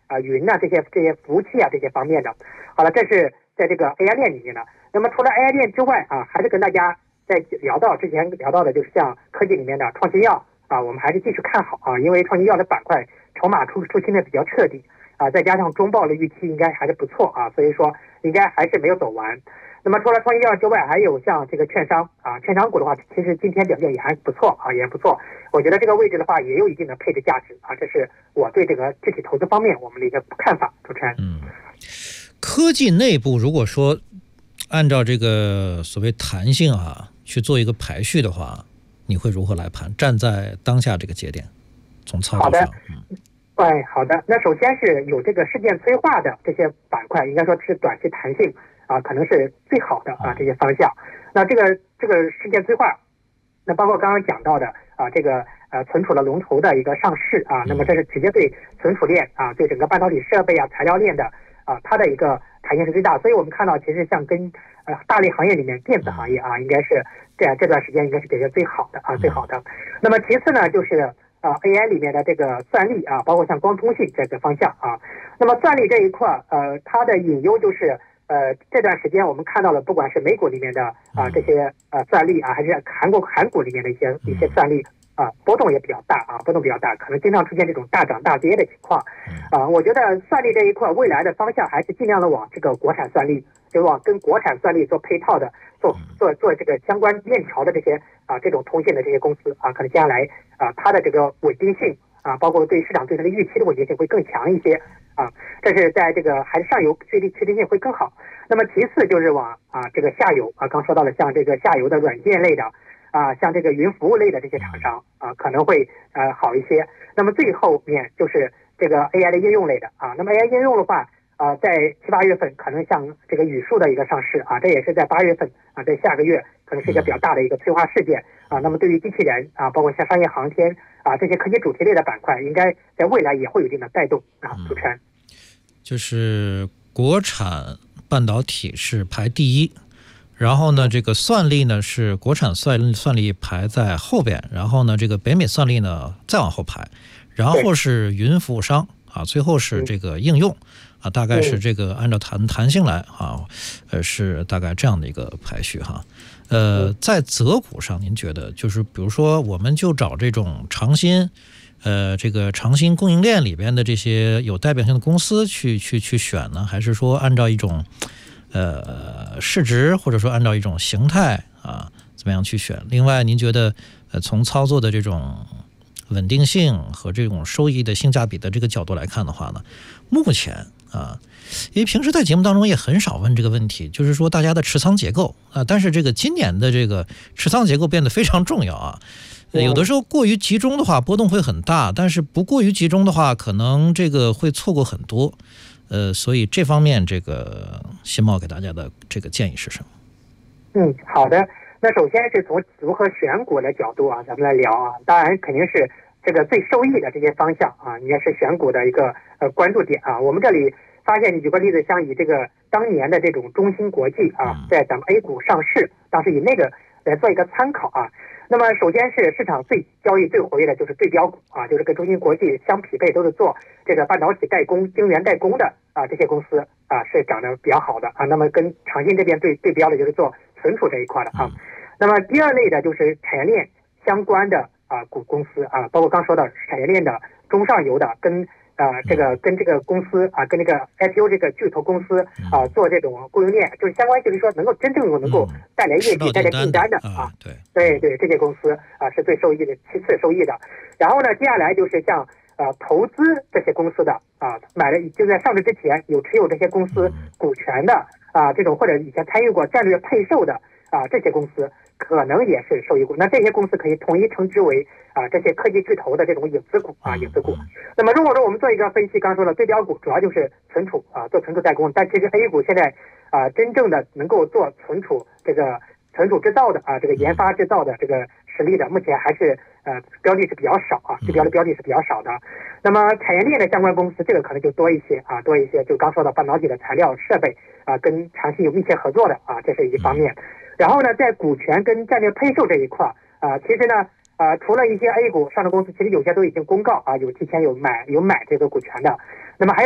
云呐这些服务器啊这些方面的。好了，这是在这个 AI 链里面的。那么除了 AI 链之外啊，还是跟大家在之前聊到的，就是像科技里面的创新药啊，我们还是继续看好啊，因为创新药的板块筹码出清的比较彻底啊，再加上中报的预期应该还是不错啊，所以说应该还是没有走完。那么除了创新药之外，还有像这个券商啊，券商股的话，其实今天表现也还不错啊，也不错。我觉得这个位置的话也有一定的配置价值啊，这是我对这个具体投资方面我们的一个看法。主持人， 科技内部如果说按照这个所谓弹性啊去做一个排序的话，你会如何来盘？站在当下这个节点，从操作上。 好的。那首先是有这个事件催化的这些板块，应该说是短期弹性啊，可能是最好的啊这些方向。那这个事件催化，那包括刚刚讲到的啊这个存储的龙头的一个上市啊，那么这是直接对存储链啊，对整个半导体设备啊材料链的啊它的一个弹性是最大。所以我们看到其实像跟大类行业里面电子行业啊，应该是这段时间应该是表现最好的啊最好的。那么其次呢就是AI 里面的这个算力啊，包括像光通信这个方向啊。那么算力这一块它的隐忧就是这段时间我们看到了，不管是美股里面的这些算力啊，还是韩股里面的一些算力啊，波动也比较大啊，波动比较大，可能经常出现这种大涨大跌的情况啊。我觉得算力这一块未来的方向还是尽量的往这个国产算力，就往跟国产算力做配套的，做这个相关链条的这些这种通信的这些公司啊，可能接下来它的这个稳定性啊，包括对市场对它的预期的稳定性会更强一些啊。这是在这个还是上游确定性会更好。那么其次就是往这个下游刚说到了像这个下游的软件类的像这个云服务类的这些厂商可能会好一些。那么最后面就是这个 AI 的应用类的那么 AI 应用的话在7、8月份可能像这个语数的一个上市这也是在8月份在下个月可能是一个比较大的一个催化事件那么对于机器人包括像商业航天这些科技主题类的板块，应该在未来也会有一定的带动主持人。 就是国产半导体是排第一，然后呢这个算力呢是国产算力排在后边，然后呢这个北美算力呢再往后排，然后是云服务商最后是这个应用大概是这个按照弹性来是大概这样的一个排序在择股上您觉得就是比如说我们就找这种长新这个长新供应链里边的这些有代表性的公司去选呢，还是说按照一种市值或者说按照一种形态怎么样去选？另外您觉得从操作的这种稳定性和这种收益的性价比的这个角度来看的话呢，目前因为平时在节目当中也很少问这个问题，就是说大家的持仓结构但是这个今年的这个持仓结构变得非常重要有的时候过于集中的话波动会很大，但是不过于集中的话可能这个会错过很多所以这方面这个新茂给大家的这个建议是什么？ 好的。那首先是从如何选股的角度咱们来聊当然肯定是这个最受益的这些方向应该是选股的一个关注点我们这里发现，你举个例子，像以这个当年的这种中芯国际在咱们 A 股上市，当时以那个来做一个参考那么首先是市场交易最活跃的就是对标股就是跟中芯国际相匹配，都是做这个半导体代工、晶圆代工的这些公司是涨得比较好的那么跟长信这边对标的就是做存储这一块的那么第二类的就是产业链相关的公司包括刚说到产业链的中上游的跟这个公司跟这个 IPO 这个巨头公司做这种供应链，就是相关就是说能够真正能够带来业绩、带来订单的对这些公司是最受益的，其次受益的。然后呢，接下来就是像投资这些公司的买了就在上市之前有持有这些公司股权的这种或者以前参与过战略配售的这些公司可能也是受益股。那这些公司可以统一称之为这些科技巨头的这种影子股影子股。那么如果说我们做一个分析，刚说了对标股主要就是存储做存储代工，但其实 A 股现在真正的能够做存储制造的这个研发制造的这个实力的，目前还是标的是比较少这标的是比较少的。那么产业链的相关公司这个可能就多一些就刚说到半导体的材料设备跟长期有密切合作的这是一方面。然后呢，在股权跟战略配售这一块其实呢除了一些 A 股上市公司，其实有些都已经公告有提前有买这个股权的。那么还有